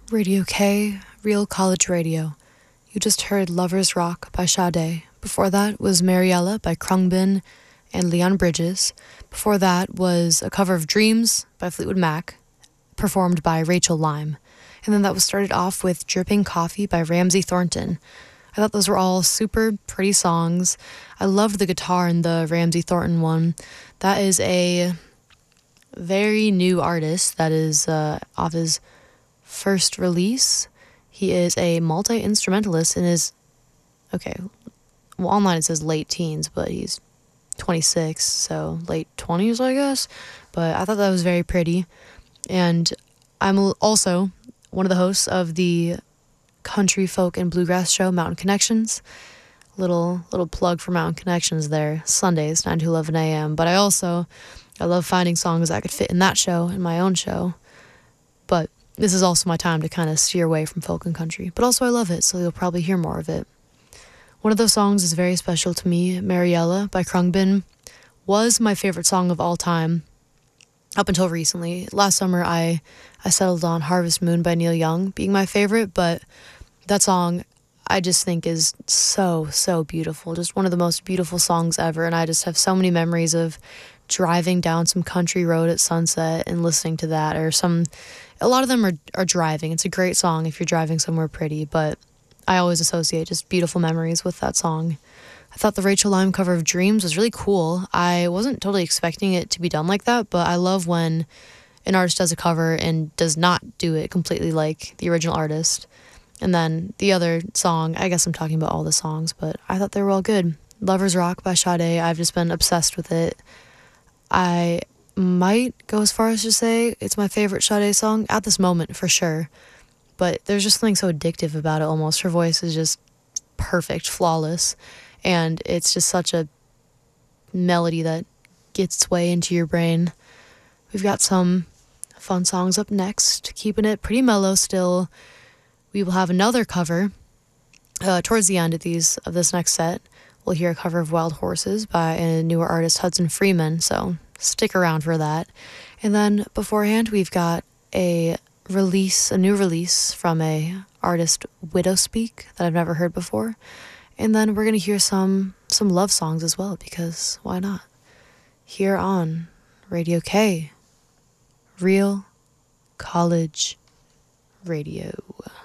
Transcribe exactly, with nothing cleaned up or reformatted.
Radio K, Real College Radio. You just heard Lover's Rock by Sade. Before that was Mariella by Krungbin and Leon Bridges. Before that was a cover of Dreams by Fleetwood Mac, performed by Rachel Lime. And then that was started off with Dripping Coffee by Ramsey Thornton. I thought those were all super pretty songs. I loved the guitar in the Ramsey Thornton one. That is a very new artist that is uh, off his first release. He is a multi-instrumentalist in his, okay, well, online it says late teens, but he's twenty-six, so late twenties, I guess. But I thought that was very pretty. And I'm also one of the hosts of the country, folk, and bluegrass show, Mountain Connections. Little little plug for Mountain Connections there, Sundays, nine to eleven a.m. But I also, I love finding songs that could fit in that show, in my own show. But this is also my time to kind of steer away from folk and country. But also I love it, so you'll probably hear more of it. One of those songs is very special to me. Mariella by Krungbin was my favorite song of all time up until recently. Last summer, I, I settled on Harvest Moon by Neil Young being my favorite, but that song I just think is so, so beautiful. Just one of the most beautiful songs ever, and I just have so many memories of driving down some country road at sunset and listening to that, or some, a lot of them are, are driving. It's a great song if you're driving somewhere pretty, but I always associate just beautiful memories with that song. I thought the Rachel Lime cover of Dreams was really cool. I wasn't totally expecting it to be done like that, but I love when an artist does a cover and does not do it completely like the original artist. And then the other song, I guess I'm talking about all the songs, but I thought they were all good. Lover's Rock by Sade, I've just been obsessed with it. I might go as far as to say it's my favorite Sade song at this moment, for sure. But there's just something so addictive about it almost. Her voice is just perfect, flawless. And it's just such a melody that gets its way into your brain. We've got some fun songs up next, keeping it pretty mellow still. We will have another cover uh, towards the end of these of this next set. We'll hear a cover of Wild Horses by a newer artist, Hudson Freeman, so stick around for that. And then beforehand, we've got a release, a new release from a artist, Widowspeak, that I've never heard before. And then we're going to hear some some love songs as well, because why not? Here on Radio K, Real College Radio.